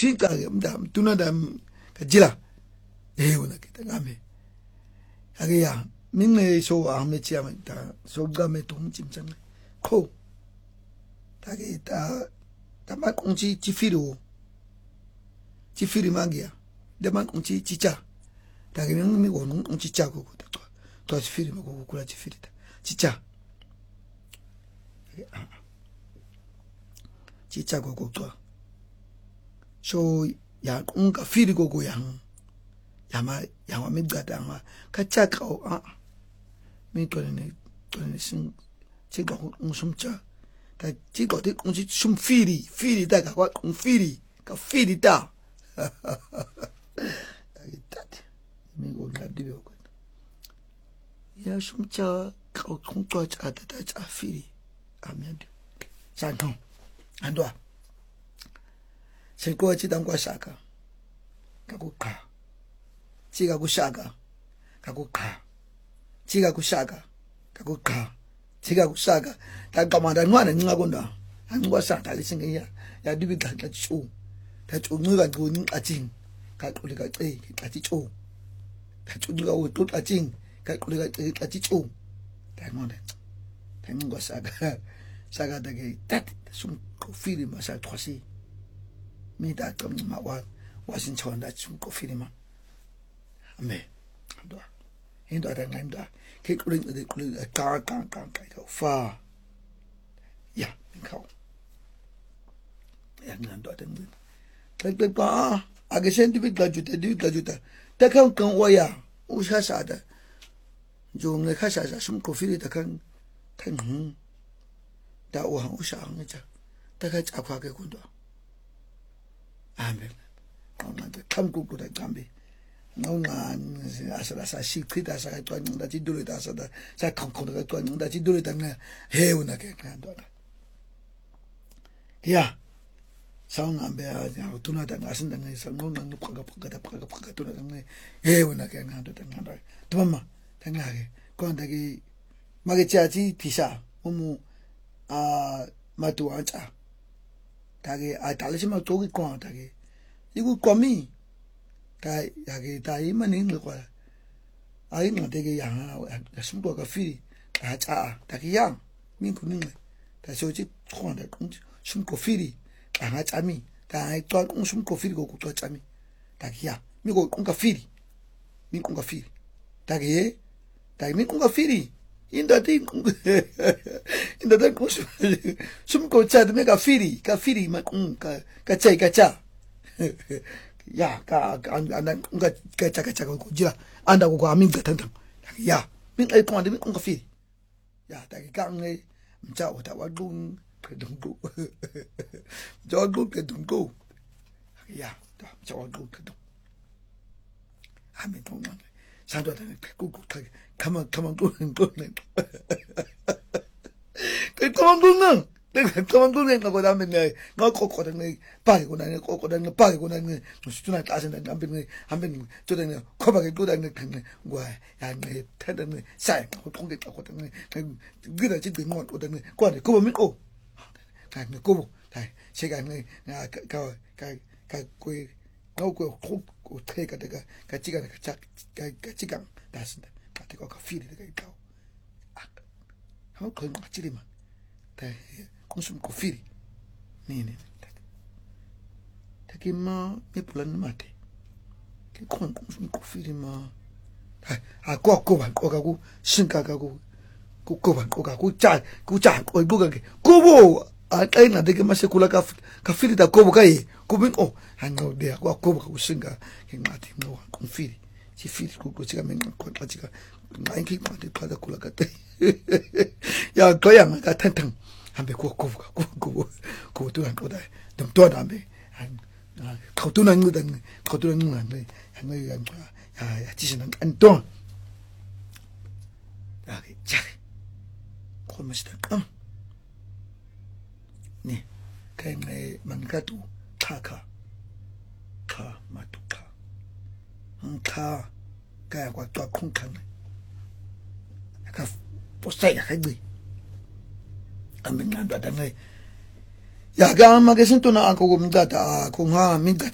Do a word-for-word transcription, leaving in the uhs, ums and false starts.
chika mda tuna da kajila eh una kita ngame age ya minne so ame chiama ta so game tum chimchang ko tage ta ta ma kunchi chifiro chifiri mangia de man kunchi chicha tage mi wonu kunchi chicha ko to to chifiri ma ko kula chifiri ta chicha chicha ko ko to so ya kunga firi ko ko yang yama yama mi gada ma ka chaka o a mi to ne to ne sin chiga ko sumcha ta chiga de kun sum firi firi da ka kun firi ka firi da ai tat mi go la di ko ya sumcha ka kun to cha ta ta firi amen san ton andwa se ko chi dan kwa shaka ka ku ka chiga ku shaka ka ku ka chiga ku shaka ka ku ka chiga ku shaka ta kamanda nwana ninga konda angwa sa ta lisinga ya ya dibi ka ka chu ta chu ngiga ku ni ating ka ku le ka tse ka ti chu ta chu ngiga u tu ating ka ku le ka tse ka ti chu ta ngona ta ngwa shaka shaka da ke tat sum ko fili ma sa trosi mi da kam ma wa wa sin chon da sum ko fili ma ame ando indo da nganda ke ku le ku le ka ka ka ka fa ya ka ya ngando da ngin ta ta ba a ga sen dibi ga juta dibi ga juta ta kan kan waya u sha sha da jo ne ka sha sha sum ko fili ta kan kan hu da u han u sha an ja ta ka cha kwa ke ku do amen ona de kam ku ku da gambe nonga asala sa shikrita sa to nda ti dole da sa da sa kan ko da to nda ti dole da na he una ke kan do da ya saung ambe ya tuna da ngasin da ngai sa nonga ni paka paka da paka paka to da ngai he una ke kan do da ngai da to mama da ngai ko da ki ma ke cha ji ti sa mu a ma tu a cha da ke a da le ma to ki ko da ke igu komi ta ya ke ta i ma ning ko ai no de ke ya ha sum ko ka fi ka cha ta ke yang min ku ning ta so ji ko da kun sum ko fi ka ha cha mi ta ai to kun sum ko fi ko ku to cha mi ta ke ya mi ko kun ka fi mi kun ka fi ta ke ta mi kun ka fi inda tin inda da kun sum ko cha de me ka fi ka fi ma kun ka ka cha ka cha ya ka anan nga ka cha ka cha ko jira anda ko amin da tantan ya min ai ko anda min ko fi ya ta ka ngai mcha o ta wa dun ke dun go jo go ke dun go ya ta cha wa go ke dun amin to na sa do ta ku ku ka kama kama go go ne ke kama go na 내가 그만 그냥 가고 나면 내가 꼬꼬는 내 빠기고 나는 꼬꼬는 빠기고 나는 수준을 따서는 안 되는 안 되는 저는 코박에 도다는 그냥 뭐야 야내 태는 살 통계 갖고 되는 그래 지금 뭐 오다는 거네 그거 믿고 가는 거고 다 시간에 가가가가 거기 나오고 고 태가 내가 같이가 같이 같이 가 다신다 같이가 그 필이 내가 있고 아 그거 맞지리만 다 kusum ko firi nini taki ma me pulan mate ke kon kusum ko firi ma a ko ko ba ko ga ku shinka ga ku ku ko ba ko ga ku cha ku cha ko bu ga ko bo a kai na de ke ma se kula ka ka firi da ko bo kai ku bin o han no de ko ko ba ku shinka ke mate mo ko firi si firi ku ko chi ga men ko ta chi ga ngai ki ma de pa da kula ka te ya ko ya ma ka tan tan 한배 고고가 고고 고도 안 거다 좀 도다 한배 한 거도는 거든 거도는 안돼 한배 야야 지시는 안동 야기 자 고무시다 음네 그네 만가도 카카 카 마투카 음카 가야과 또 콩칸 aka posaya kagbi amin na da ne ya ga ma ga sin to na ako gumda ta ko ha min